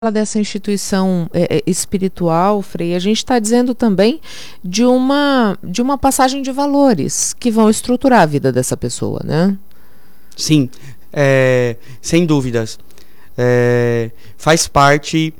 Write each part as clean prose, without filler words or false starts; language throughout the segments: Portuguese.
dessa instituição espiritual, Frei, a gente está dizendo também de uma passagem de valores que vão estruturar a vida dessa pessoa, né? Sim, sem dúvidas. Faz parte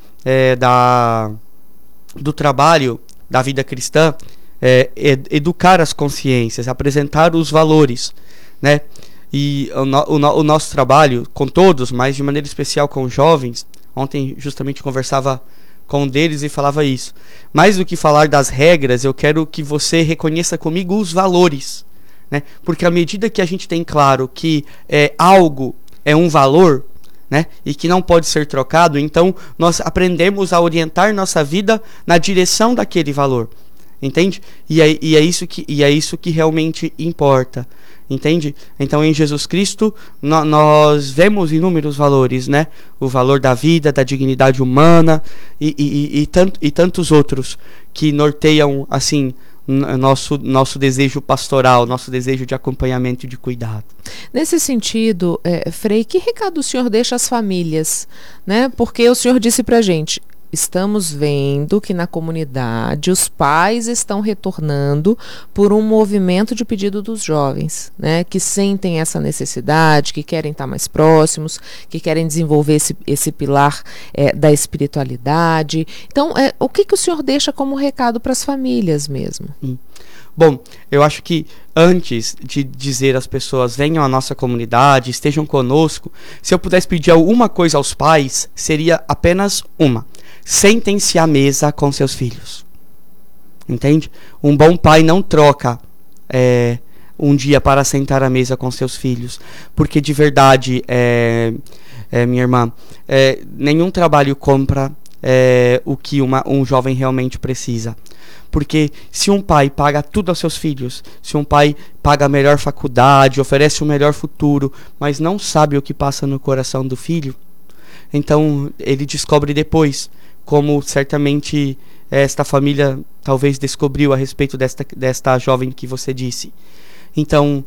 do trabalho da vida cristã, educar as consciências, apresentar os valores, né? E o nosso trabalho com todos, mas de maneira especial com os jovens. Ontem justamente conversava com um deles e falava isso. Mais do que falar das regras, eu quero que você reconheça comigo os valores, né? Porque à medida que a gente tem claro que algo é um valor, né, e que não pode ser trocado, então nós aprendemos a orientar nossa vida na direção daquele valor. Entende? E é isso que realmente importa. Entende? Então em Jesus Cristo nós vemos inúmeros valores, né? O valor da vida, da dignidade humana e tantos outros que norteiam assim nosso desejo pastoral, nosso desejo de acompanhamento e de cuidado. Nesse sentido, Frei, que recado o senhor deixa às famílias, né? Porque o senhor disse pra gente: estamos vendo que na comunidade os pais estão retornando por um movimento de pedido dos jovens, né, que sentem essa necessidade, que querem estar mais próximos, que querem desenvolver esse pilar da espiritualidade. Então, o que o senhor deixa como recado para as famílias mesmo? Bom, eu acho que antes de dizer às pessoas venham à nossa comunidade, estejam conosco, se eu pudesse pedir alguma coisa aos pais, seria apenas uma: sentem-se à mesa com seus filhos. Entende? Um bom pai não troca um dia para sentar à mesa com seus filhos, porque de verdade, minha irmã, nenhum trabalho compra o que um jovem realmente precisa. Porque se um pai paga tudo aos seus filhos, se um pai paga a melhor faculdade, oferece o melhor futuro, mas não sabe o que passa no coração do filho, então ele descobre depois, como certamente esta família talvez descobriu a respeito desta jovem que você disse. Então,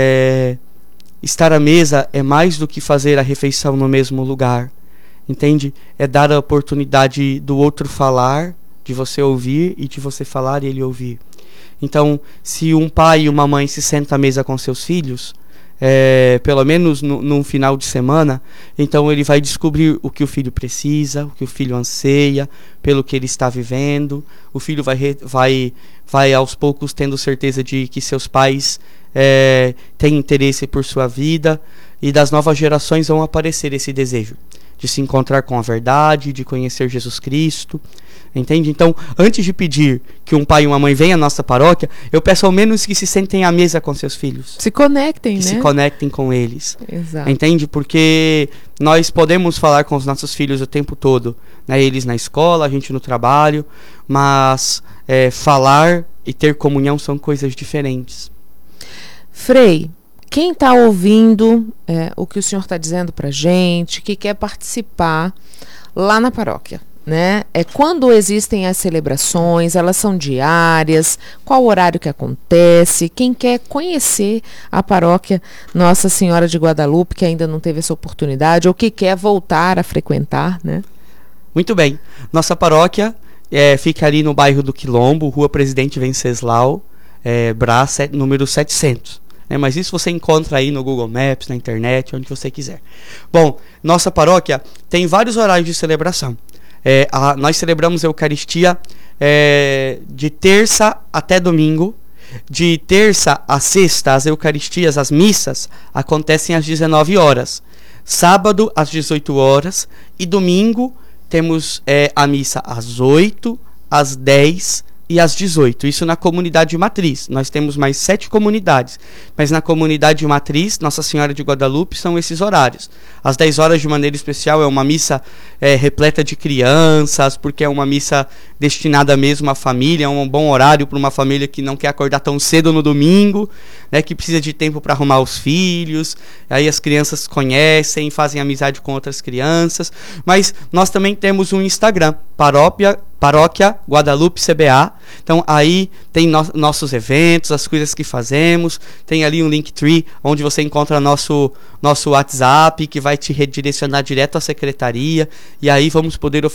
estar à mesa é mais do que fazer a refeição no mesmo lugar, entende? É dar a oportunidade do outro falar, de você ouvir e de você falar e ele ouvir. Então, se um pai e uma mãe se sentam à mesa com seus filhos, pelo menos num final de semana, então ele vai descobrir o que o filho precisa, o que o filho anseia, pelo que ele está vivendo. O filho vai aos poucos tendo certeza de que seus pais têm interesse por sua vida, e das novas gerações vão aparecer esse desejo de se encontrar com a verdade, de conhecer Jesus Cristo. Entende? Então, antes de pedir que um pai e uma mãe venham à nossa paróquia, eu peço ao menos que se sentem à mesa com seus filhos. Se conectem, né? Se conectem com eles. Exato. Entende? Porque nós podemos falar com os nossos filhos o tempo todo, né? Eles na escola, a gente no trabalho, mas falar e ter comunhão são coisas diferentes. Frei, quem está ouvindo o que o senhor está dizendo para a gente, que quer participar lá na paróquia, né? Quando existem as celebrações, elas são diárias, qual o horário que acontece? Quem quer conhecer a paróquia Nossa Senhora de Guadalupe, que ainda não teve essa oportunidade, ou que quer voltar a frequentar, né? Muito bem. Nossa paróquia fica ali no bairro do Quilombo, Rua Presidente Venceslau, Brás, número 700. Mas isso você encontra aí no Google Maps, na internet, onde você quiser. Bom, nossa paróquia tem vários horários de celebração. Nós celebramos a Eucaristia de terça até domingo. De terça a sexta, as Eucaristias, as missas, acontecem às 19 horas. Sábado, às 18 horas. E domingo, temos a missa às 8, às 10 e às 18. Isso na comunidade matriz. Nós temos mais 7 comunidades, mas na comunidade matriz, Nossa Senhora de Guadalupe, são esses horários. Às 10 horas, de maneira especial, é uma missa repleta de crianças, porque é uma missa destinada mesmo à família. É um bom horário para uma família que não quer acordar tão cedo no domingo, né, que precisa de tempo para arrumar os filhos. Aí as crianças conhecem, fazem amizade com outras crianças. Mas nós também temos um Instagram, Paróquia Guadalupe CBA. Então aí tem nossos eventos, as coisas que fazemos, tem ali um Linktree onde você encontra nosso WhatsApp, que vai te redirecionar direto à secretaria, e aí vamos poder